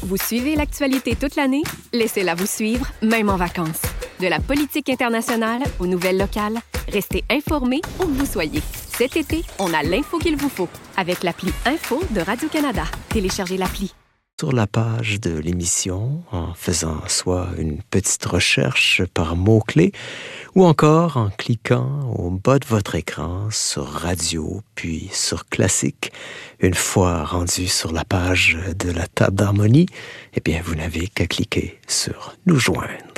Vous suivez l'actualité toute l'année? Laissez-la vous suivre, même en vacances. De la politique internationale aux nouvelles locales, restez informés où que vous soyez. Cet été, on a l'info qu'il vous faut avec l'appli Info de Radio-Canada. Téléchargez l'appli. Sur la page de l'émission, en faisant soit une petite recherche par mots-clés, ou encore en cliquant au bas de votre écran sur Radio, puis sur Classique. Une fois rendu sur la page de la table d'harmonie, eh bien, vous n'avez qu'à cliquer sur Nous joindre.